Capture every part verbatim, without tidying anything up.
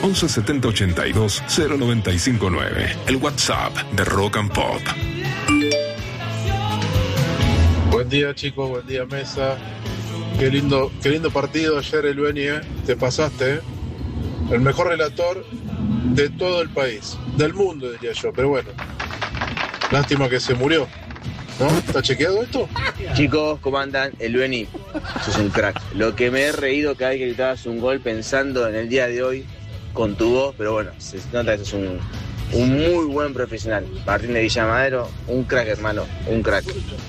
once setenta ochenta y dos cero noventa y cinco nueve. El WhatsApp de Rock and Pop. Buen día, chicos, buen día, mesa. Qué lindo, qué lindo partido ayer, el Beni, ¿eh? Te pasaste, ¿eh? El mejor relator de todo el país, del mundo, diría yo, pero bueno. Lástima que se murió, ¿no? ¿Está chequeado esto? Chicos, ¿cómo andan? El Beni, sos un crack. Lo que me he reído cada vez que gritabas un gol pensando en el día de hoy con tu voz, pero bueno, se nota que sos un, un muy buen profesional. Martín de Villamadero, un crack, hermano, un crack.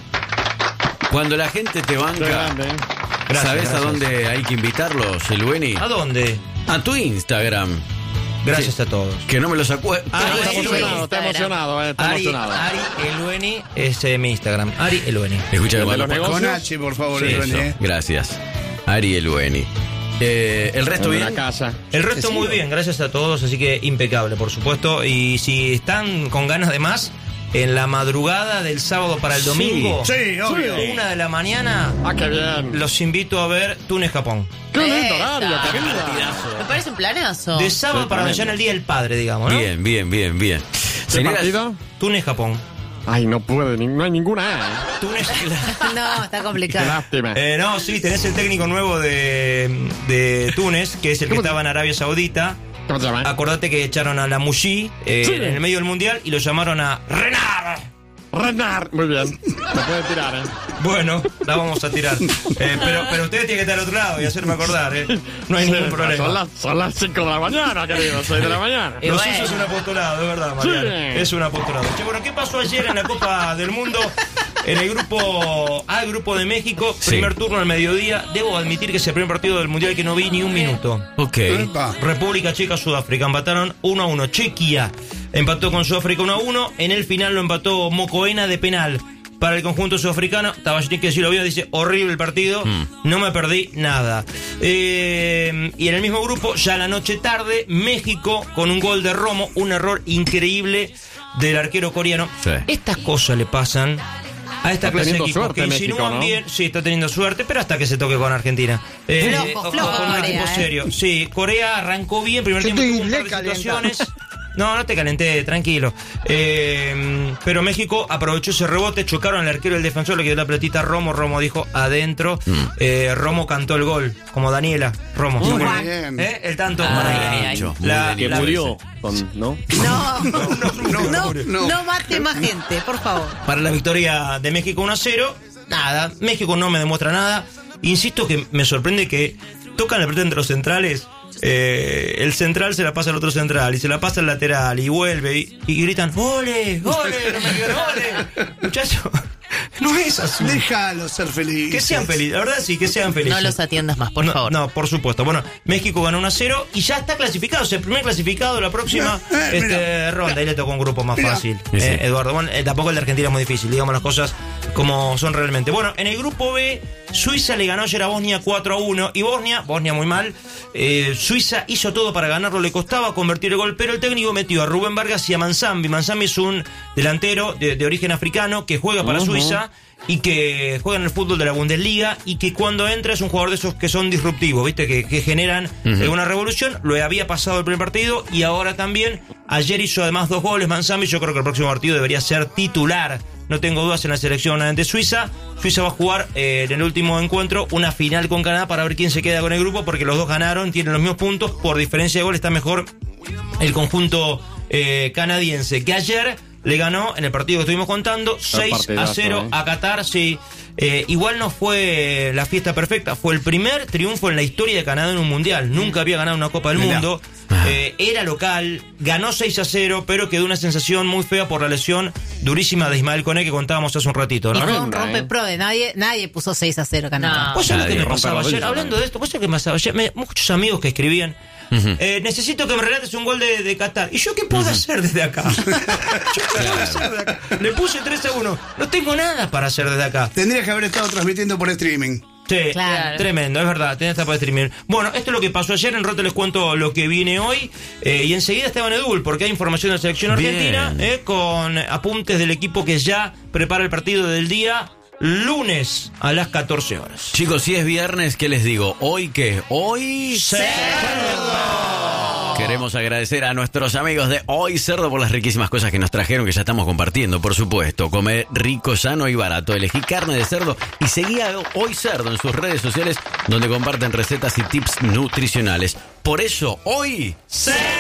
Cuando la gente te banca, grande, ¿eh? Gracias, ¿sabés gracias. a dónde hay que invitarlos, el Beni? ¿A dónde? A tu Instagram. Gracias sí. a todos. Que no me los acuerdo. Ah, está emocionado, está emocionado, eh, está Ari, emocionado. Ari Elueni es eh, mi Instagram. Ari Elueni. Escucha, los negocios. Con H, por favor, sí, Elueni, eh. Gracias. Ari Elueni. Eh, el resto bien. La casa. El resto muy bien, gracias a todos, así que impecable, por supuesto. Y si están con ganas de más, en la madrugada del sábado para el domingo, Sí, obvio. una de la mañana, Ah, qué bien. los invito a ver Túnez Japón. Qué lindo Esa. horario, querida. Me parece un planazo. De sábado Sí, para tremendo. mañana el día del padre, digamos, ¿no? Bien, bien, bien, bien. ¿Qué Señoras- partido? Túnez Japón. Ay, no puede, ni- no hay ninguna, ¿eh? Túnez. No, está Qué complicado. lástima. Eh, no, sí, tenés el técnico nuevo de, de Túnez, que es el que ¿Cómo se- estaba en Arabia Saudita. ¿Cómo se llama? Acordate que echaron a la Mushi eh, Sí. en el medio del mundial y lo llamaron a Renard. Renard. Muy bien. Me puede tirar, ¿eh? Bueno, la vamos a tirar. Eh, pero, pero ustedes tienen que estar al otro lado y hacerme acordar, ¿eh? No hay Sí, ningún Son problema. las, son las cinco de la mañana, querido, seis de la mañana. Y Lo bueno. suyo es un apostolado, es verdad, Mariano. Sí. Es un apostolado. Che, bueno, ¿qué pasó ayer en la Copa del Mundo? En el grupo A, el grupo de México, Sí. primer turno al mediodía. Debo admitir que es el primer partido del Mundial que no vi ni un minuto. Ok. Epa. República Checa, Sudáfrica empataron uno a uno. Chequia empató con Sudáfrica uno a uno. En el final lo empató Mokoena de penal para el conjunto sudafricano. Tabachnik, que si lo vio, dice: horrible el partido, Mm. no me perdí nada. Eh, y en el mismo grupo, ya la noche tarde, México con un gol de Romo, un error increíble del arquero coreano. Sí. Estas cosas le pasan a esta Está clase de teniendo equipos suerte que México, insinúan ¿no? bien. Sí, está teniendo suerte, pero hasta que se toque con Argentina. Eh, Flojo, o- flojo con un Corea, equipo eh. serio. Sí, Corea arrancó bien, primer Yo tiempo tuvo estoy un par de le calentado. situaciones. No, no te calenté, tranquilo. Eh, pero México aprovechó ese rebote, chocaron al arquero y el defensor, le quedó la pelotita a Romo, Romo dijo adentro. Eh, Romo cantó el gol, como Daniela, Romo. Muy Bueno, bien. ¿eh? El tanto. Ay, para- ay, ay. Dicho, muy La- bien. Que la- murió, con, ¿no? No, no, no, no. no mate más gente, por favor. Para la victoria de México uno a cero. Nada, México no me demuestra nada. Insisto que me sorprende que tocan la pelota entre los centrales. Eh, el central se la pasa al otro central y se la pasa al lateral y vuelve y, y gritan ¡ole! ¡ole! ¡No me digan ¡ole! Muchachos, no es así. Déjalo ser feliz. Que sean felices, la verdad sí, que sean felices. No los atiendas más, por no, favor. No, por supuesto. Bueno, México ganó uno a cero y ya está clasificado. Es el primer clasificado de la próxima Eh, eh, este, mira. ronda. Ahí le tocó un grupo más Mira. fácil. Sí, sí. Eh, Eduardo, bueno, eh, tampoco el de Argentina es muy difícil. Digamos las cosas como son realmente. Bueno, en el grupo B, Suiza le ganó ayer a Bosnia cuatro a uno. Y Bosnia, Bosnia muy mal. Eh, Suiza hizo todo para ganarlo. Le costaba convertir el gol, pero el técnico metió a Rubén Vargas y a Manzambi. Manzambi es un delantero de, de origen africano que juega para Ujú. Suiza y que juega en el fútbol de la Bundesliga y que cuando entra es un jugador de esos que son disruptivos, ¿viste? Que, que generan Ujú. eh, una revolución. Lo había pasado el primer partido y ahora también. Ayer hizo además dos goles Manzambi. Yo creo que el próximo partido debería ser titular. No tengo dudas en la selección ante Suiza. Suiza va a jugar eh, en el último encuentro una final con Canadá para ver quién se queda con el grupo, porque los dos ganaron, tienen los mismos puntos. Por diferencia de gol está mejor el conjunto eh, canadiense, que ayer le ganó en el partido que estuvimos contando seis a partidazo, cero eh. a Qatar. Sí. Eh, igual no fue la fiesta perfecta, fue el primer triunfo en la historia de Canadá en un mundial. Nunca había ganado una Copa del Mirá. Mundo. Eh, era local, ganó seis a cero, pero quedó una sensación muy fea por la lesión durísima de Ismael Koné que contábamos hace un ratito, Y ¿no? fue un Tremenda, rompe eh. pro de nadie, nadie puso seis a cero Canadá. ¿Vos sabés lo que Nadie me rompe pasaba ayer? rodillas, Hablando nadie. de esto, ¿vos sabés qué me pasaba ayer? Me- muchos amigos que escribían, eh, necesito que me relates un gol de, de Qatar. ¿Y yo qué puedo hacer desde acá? ¿Yo qué puedo hacer desde acá? Le puse tres a uno. No tengo nada para hacer desde acá. Tendrías que haber estado transmitiendo por streaming. Sí, Claro. tremendo, es verdad, tenés para streaming. Bueno, esto es lo que pasó ayer, en rato les cuento lo que viene hoy, eh, y enseguida Esteban Edul, porque hay información de la selección Bien. argentina, eh, con apuntes del equipo que ya prepara el partido del día lunes a las catorce horas. Chicos, si es viernes, ¿qué les digo? ¿Hoy qué? Hoy... ¡Cerdo! Qué Queremos agradecer a nuestros amigos de Hoy Cerdo por las riquísimas cosas que nos trajeron, que ya estamos compartiendo, por supuesto. Comer rico, sano y barato. Elegí carne de cerdo y seguí a Hoy Cerdo en sus redes sociales, donde comparten recetas y tips nutricionales. Por eso, hoy... ¡Cerdo!